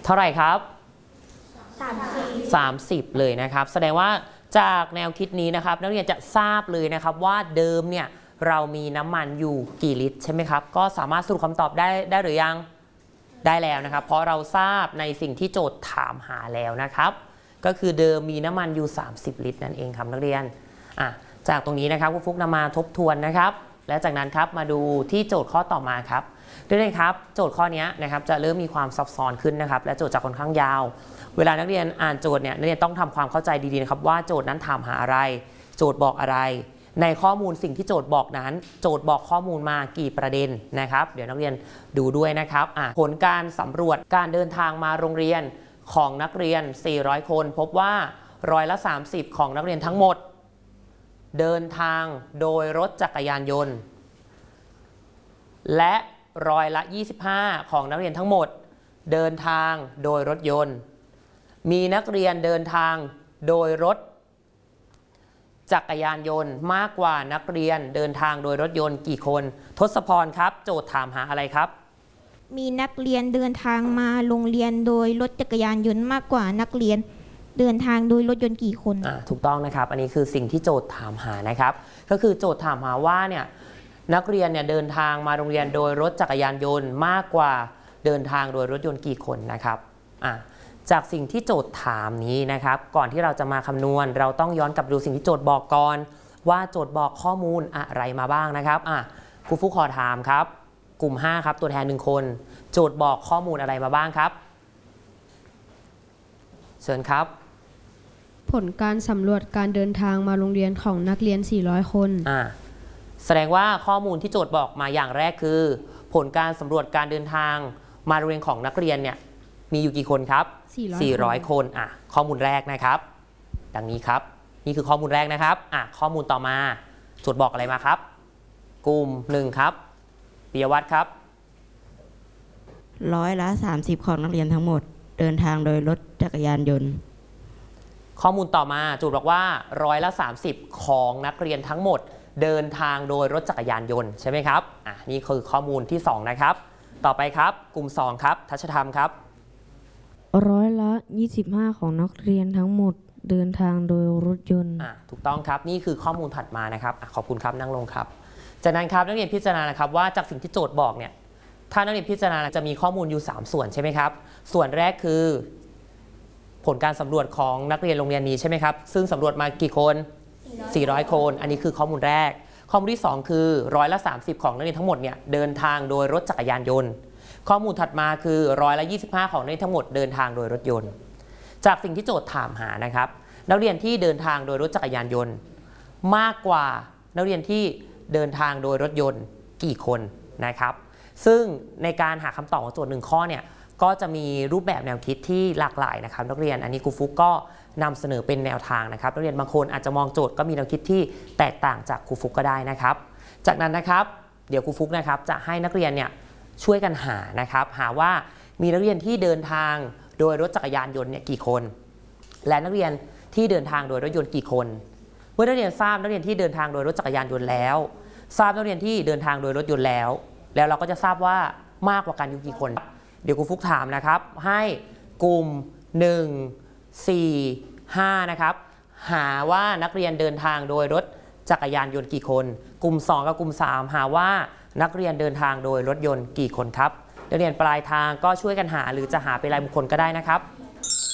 เท่าไหร่ครับ30เลยนะครับแสดงว่าจากแนวคิดนี้นะครับนักเรียนจะทราบเลยนะครับว่าเดิมเนี่ยเรามีน้ำมันอยู่กี่ลิตรใช่ไหมครับก็สามารถสรุปคำตอบได้หรือยังได้แล้วนะครับเพราะเราทราบในสิ่งที่โจทย์ถามหาแล้วนะครับก็คือเดิมมีน้ำมันอยู่30ลิตรนั่นเองครับนักเรียนจากตรงนี้นะครับครูฟุกนำมาทบทวนนะครับและจากนั้นครับมาดูที่โจทย์ข้อต่อมาครับด้วยนะครับโจทย์ข้อนี้นะครับจะเริ่มมีความซับซ้อนขึ้นนะครับและโจทย์จะค่อนข้างยาวเวลานักเรียนอ่านโจทย์เนี่ยนักเรียนต้องทำความเข้าใจดีๆนะครับว่าโจทย์นั้นถามหาอะไรโจทย์บอกอะไรในข้อมูลสิ่งที่โจทย์บอกนั้นโจทย์บอกข้อมูลมากี่ประเด็นนะครับเดี๋ยวนักเรียนดูด้วยนะครับผลการสำรวจการเดินทางมาโรงเรียนของนักเรียน400คนพบว่า30%ของนักเรียนทั้งหมดเดินทางโดยรถจักรยานยนต์และ25%ของนักเรียนทั้งหมดเดินทางโดยรถยนต์มีนักเรียนเดินทางโดยรถจักรยานยนต์มากกว่านักเรียนเดินทางโดยรถยนต์กี่คนทศพรครับโจทย์ถามหาอะไรครับมีนักเรียนเดินทางมาโรงเรียนโดยรถจักรยานยนต์มากกว่านักเรียนเดินทางโดยรถยนต์กี่คนถูกต้องนะครับอันนี้คือสิ่งที่โจทย์ถามหานะครับก็คือโจทย์ถามหาว่าเนี่ยนักเรียนเนี่ยเดินทางมาโรงเรียนโดยรถจักรยานยนต์มากกว่าเดินทางโดยรถยนต์กี่คนนะครับจากสิ่งที่โจทย์ถามนี้นะครับก่อนที่เราจะมาคำนวณเราต้องย้อนกลับดูสิ่งที่โจทย์บอกก่อนว่าโจทย์บอกข้อมูลอะไรมาบ้างนะครับครูฟุกขอถามครับกลุ่ม5ครับตัวแทน1คนโจทย์บอกข้อมูลอะไรมาบ้างครับเชิญครับผลการสำรวจการเดินทางมาโรงเรียนของนักเรียน400คนแสดงว่าข้อมูลที่โจทย์บอกมาอย่างแรกคือผลการสำรวจการเดินทางมาโรงเรียนของนักเรียนเนี่ยมีอยู่กี่คนครับ400คนข้อมูลแรกนะครับดังนี้ครับนี่คือข้อมูลแรกนะครับข้อมูลต่อมาโจทย์บอกอะไรมาครับกลุ่ม1ครับปิยวัฒน์ครับ 30%ของนักเรียนทั้งหมดเดินทางโดยรถจักรยานยนต์ข้อมูลต่อมาโจทย์บอกว่า30%ของนักเรียนทั้งหมดเดินทางโดยรถจักรยานยนต์ใช่ไหมครับนี่คือข้อมูลที่2นะครับต่อไปครับกลุ่ม2ครับทัชธรรมครับ 25%ของนักเรียนทั้งหมดเดินทางโดยรถยนต์ถูกต้องครับนี่คือข้อมูลถัดมานะครับขอบคุณครับนั่งลงครับจากนั้นครับนักเรียนพิจารณานะครับว่าจากสิ่งที่โจทย์บอกเนี่ยถ้านักเรียนพิจารณาจะมีข้อมูลอยู่3ส่วนใช่ไหมครับส่วนแรกคือผลการสำรวจของนักเรียนโรงเรียนนี้ใช่ไหมครับซึ่งสำรวจมากี่คน400คนอันนี้คือข้อมูลแรกข้อมูลที่2คือ30%ของนักเรียนทั้งหมดเนี่ยเดินทางโดยรถจักรยานยนต์ข้อมูลถัดมาคือ25%ของนักเรียนทั้งหมดเดินทางโดยรถยนต์จากสิ่งที่โจทย์ถามหานะครับนักเรียนที่เดินทางโดยรถจักรยานยนต์มากกว่านักเรียนที่เดินทางโดยรถยนต์กี่คนนะครับซึ่งในการหาคำตอบของโจทย์1ข้อเนี่ยก็จะมีรูปแบบแนวคิดที่หลากหลายนะครับนักเรียนอันนี้ครูฟุกก็นำเสนอเป็นแนวทางนะครับนักเรียนบางคนอาจจะมองโจทย์ก็มีแนวคิดที่แตกต่างจากครูฟุกก็ได้นะครับจากนั้นนะครับเดี๋ยวครูฟุกนะครับจะให้นักเรียนเนี่ยช่วยกันหานะครับหาว่ามีนักเรียนที่เดินทางโดยรถจักรยานยนต์เนี่ยกี่คนและนักเรียนที่เดินทางโดยรถยนต์กี่คนเมื่อนักเรียนทราบนักเรียนที่เดินทางโดยรถจักรยานยนต์แล้วทราบนักเรียนที่เดินทางโดยรถยนต์แล้วเราก็จะทราบว่ามากกว่ากันอยู่กี่คนเดี๋ยวครูฟุกถามนะครับให้กลุ่ม1 4 5นะครับหาว่านักเรียนเดินทางโดยรถจักรยานยนต์กี่คนกลุ่ม2กับกลุ่ม3หาว่านักเรียนเดินทางโดยรถยนต์กี่คนครับนักเรียนปลายทางก็ช่วยกันหาหรือจะหาเป็นรายบุคคลก็ได้นะครับ